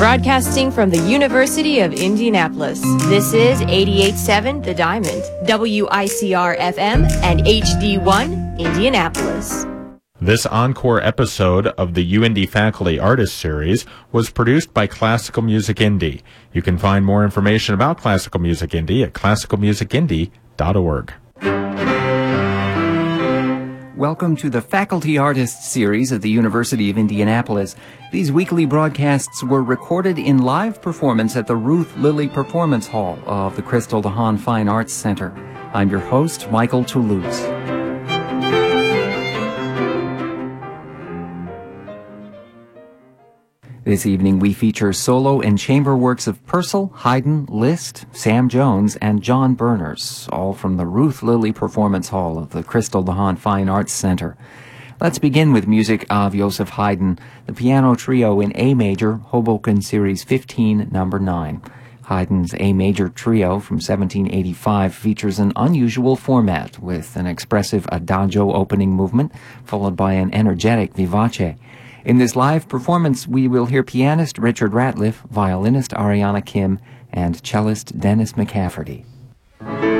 Broadcasting from the University of Indianapolis, this is 88.7 The Diamond, WICR-FM, and HD1 Indianapolis. This encore episode of the UIndy Faculty Artist Series was produced by Classical Music Indy. You can find more information about Classical Music Indy at classicalmusicindy.org. Welcome to the Faculty Artists Series at the University of Indianapolis. These weekly broadcasts were recorded in live performance at the Ruth Lilly Performance Hall of the Crystal DeHaan Fine Arts Center. I'm your host, Michael Toulouse. This evening we feature solo and chamber works of Purcell, Haydn, Liszt, Sam Jones, and John Berners, all from the Ruth Lilly Performance Hall of the Crystal DeHaan Fine Arts Center. Let's begin with music of Joseph Haydn, the piano trio in A major, Hoboken Series 15, number 9. Haydn's A major trio from 1785 features an unusual format with an expressive adagio opening movement followed by an energetic vivace. In this live performance, we will hear pianist Richard Ratliff, violinist Ariana Kim, and cellist Dennis McCafferty.